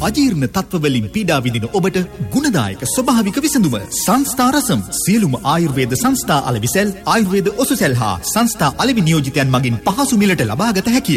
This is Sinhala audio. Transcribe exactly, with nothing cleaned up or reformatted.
අජීර්ණ තත්ත්වවලින් පීඩා විඳින ඔබට ගුණදායක ස්වභාවික විසඳුම සංස්ථා රසම්. සියලුම ආයුර්වේද සංස්ථා අලෙවිසෙල්, ආයුර්වේද ඔසුසෙල් හා සංස්ථා අලෙවි නියෝජිතයන් මගින් පහසු මිලට ලබාගත හැකිය.